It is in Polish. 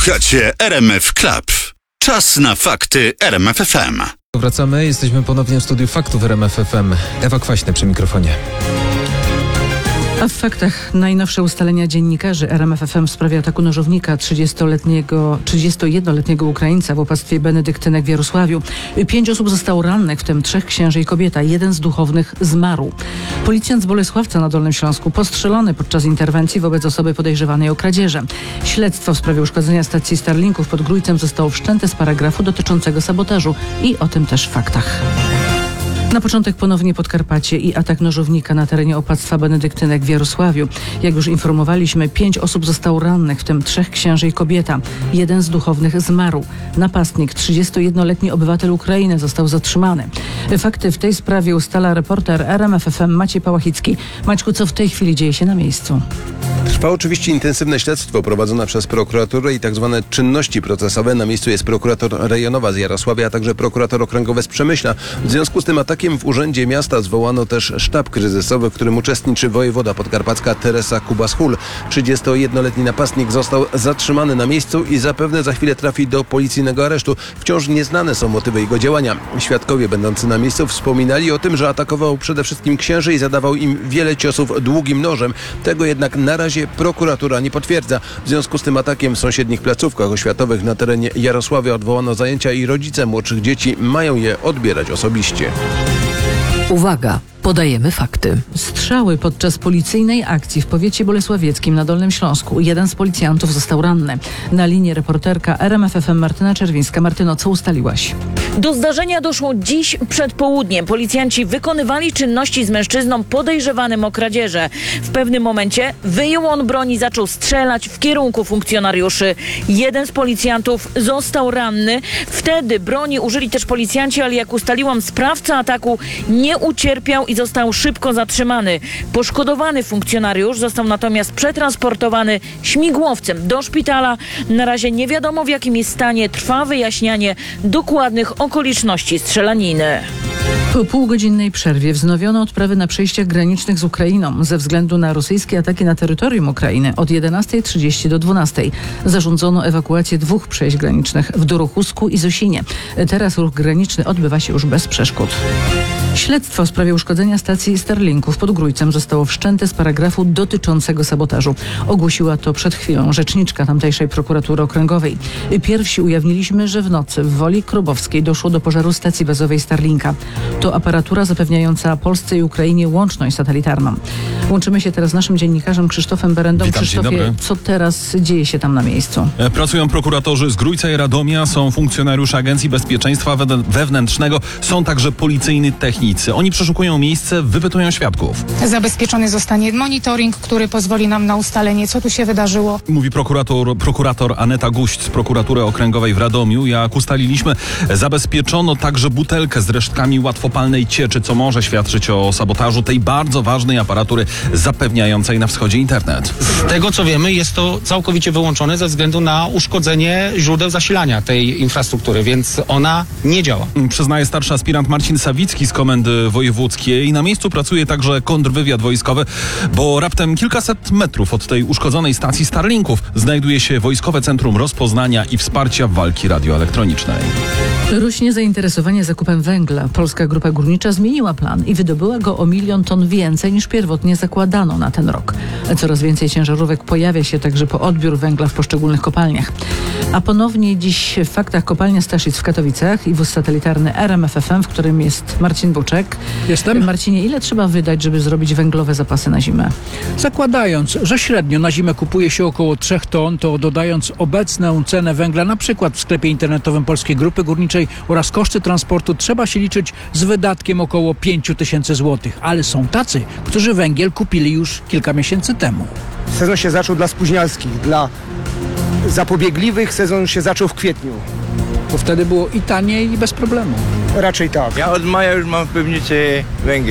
Słuchacie RMF Club. Czas na fakty RMF FM. Wracamy, jesteśmy ponownie w studiu faktów RMF FM. Ewa Kwaśna przy mikrofonie. A w faktach najnowsze ustalenia dziennikarzy RMF FM w sprawie ataku nożownika 31-letniego Ukraińca w opactwie benedyktynek w Jarosławiu. 5 osób zostało rannych, w tym 3 księży i kobieta. Jeden z duchownych zmarł. Policjant z Bolesławca na Dolnym Śląsku postrzelony podczas interwencji wobec osoby podejrzewanej o kradzieże. Śledztwo w sprawie uszkodzenia stacji Starlinków pod Grójcem zostało wszczęte z paragrafu dotyczącego sabotażu i o tym też w faktach. Na początek ponownie Podkarpacie i atak nożownika na terenie opactwa benedyktynek w Jarosławiu. Jak już informowaliśmy, 5 osób zostało rannych, w tym 3 księży i kobieta. Jeden z duchownych zmarł. Napastnik, 31-letni obywatel Ukrainy, został zatrzymany. Fakty w tej sprawie ustala reporter RMF FM Maciej Pałachicki. Maćku, co w tej chwili dzieje się na miejscu? Trwa oczywiście intensywne śledztwo prowadzone przez prokuraturę i tak zwane czynności procesowe. Na miejscu jest prokurator rejonowa z Jarosławia, a także prokurator okręgowy z Przemyśla. W związku z tym atakiem w Urzędzie Miasta zwołano też sztab kryzysowy, w którym uczestniczy wojewoda podkarpacka Teresa Kubas-Hul. 31-letni napastnik został zatrzymany na miejscu i zapewne za chwilę trafi do policyjnego aresztu. Wciąż nieznane są motywy jego działania. Świadkowie będący na miejscu wspominali o tym, że atakował przede wszystkim księży i zadawał im wiele ciosów długim nożem. Tego jednak na razie prokuratura nie potwierdza. W związku z tym atakiem w sąsiednich placówkach oświatowych na terenie Jarosławia odwołano zajęcia i rodzice młodszych dzieci mają je odbierać osobiście. Uwaga! Podajemy fakty. Strzały podczas policyjnej akcji w powiecie bolesławieckim na Dolnym Śląsku. Jeden z policjantów został ranny. Na linii reporterka RMF FM Martyna Czerwińska. Martyno, co ustaliłaś? Do zdarzenia doszło dziś przed południem. Policjanci wykonywali czynności z mężczyzną podejrzewanym o kradzieże. W pewnym momencie wyjął on broń i zaczął strzelać w kierunku funkcjonariuszy. Jeden z policjantów został ranny. Wtedy broni użyli też policjanci, ale jak ustaliłam, sprawca ataku nie ucierpiał i został szybko zatrzymany. Poszkodowany funkcjonariusz został natomiast przetransportowany śmigłowcem do szpitala. Na razie nie wiadomo, w jakim jest stanie. Trwa wyjaśnianie dokładnych okoliczności strzelaniny. Po półgodzinnej przerwie wznowiono odprawy na przejściach granicznych z Ukrainą ze względu na rosyjskie ataki na terytorium Ukrainy od 11:30 do 12:00. Zarządzono ewakuację 2 przejść granicznych w Dorochusku i Zosinie. Teraz ruch graniczny odbywa się już bez przeszkód. Śledztwo w sprawie uszkodzenia stacji Starlinków pod Grójcem zostało wszczęte z paragrafu dotyczącego sabotażu. Ogłosiła to przed chwilą rzeczniczka tamtejszej prokuratury okręgowej. Pierwsi ujawniliśmy, że w nocy w Woli Krobowskiej doszło do pożaru stacji bazowej Starlinka. To aparatura zapewniająca Polsce i Ukrainie łączność satelitarną. Łączymy się teraz z naszym dziennikarzem Krzysztofem Berendą. Witam, Krzysztofie, co teraz dzieje się tam na miejscu? Pracują prokuratorzy z Grójca i Radomia, są funkcjonariusze Agencji Bezpieczeństwa Wewnętrznego, są także policyjni technicy. Oni przeszukują miejsce, wypytują świadków. Zabezpieczony zostanie monitoring, który pozwoli nam na ustalenie, co tu się wydarzyło. Mówi prokurator Aneta Guść z prokuratury okręgowej w Radomiu. Jak ustaliliśmy, zabezpieczono także butelkę z resztkami łatwopalnej cieczy, co może świadczyć o sabotażu tej bardzo ważnej aparatury zapewniającej na wschodzie internet. Z tego co wiemy, jest to całkowicie wyłączone ze względu na uszkodzenie źródeł zasilania tej infrastruktury, więc ona nie działa. Przyznaje starszy aspirant Marcin Sawicki z Komendy Wojewódzkiej. Na miejscu pracuje także kontrwywiad wojskowy, bo raptem kilkaset metrów od tej uszkodzonej stacji Starlinków znajduje się Wojskowe Centrum Rozpoznania i Wsparcia Walki Radioelektronicznej. Rośnie zainteresowanie zakupem węgla. Polska Grupa Górnicza zmieniła plan i wydobyła go o 1 000 000 ton więcej niż pierwotnie zakładano na ten rok. Coraz więcej ciężarówek pojawia się także po odbiór węgla w poszczególnych kopalniach. A ponownie dziś w faktach kopalnia Staszic w Katowicach i wóz satelitarny RMF FM, w którym jest Marcin Buczek. Jestem. Marcinie, ile trzeba wydać, żeby zrobić węglowe zapasy na zimę? Zakładając, że średnio na zimę kupuje się około 3 ton, to dodając obecną cenę węgla, na przykład w sklepie internetowym Polskiej Grupy Górniczej oraz koszty transportu, trzeba się liczyć z wydatkiem około 5 000 złotych. Ale są tacy, którzy węgiel kupili już kilka miesięcy temu. Sezon się zaczął dla spóźnialskich, dla zapobiegliwych sezon się zaczął w kwietniu. Bo wtedy było i taniej, i bez problemu. Raczej tak. Ja od maja już mam w piwnicy węgiel.